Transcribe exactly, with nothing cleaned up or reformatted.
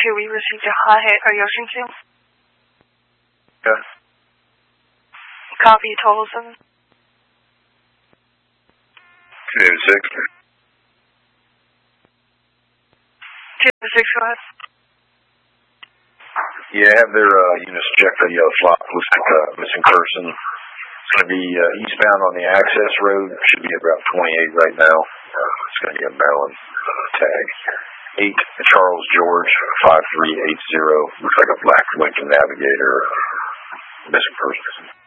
two, we received a hot hit. Are you Ocean two? Yeah. Copy, total seven. two six. two six, go ahead. Yeah, have their uh, units check the yellow slot. Looks like a missing person. It's going to be uh, eastbound on the access road. Should be about twenty-eight right now. Uh, it's going to be a Maryland tag. eight Charles George, five three eight zero. Looks like a black Lincoln Navigator. Missing person.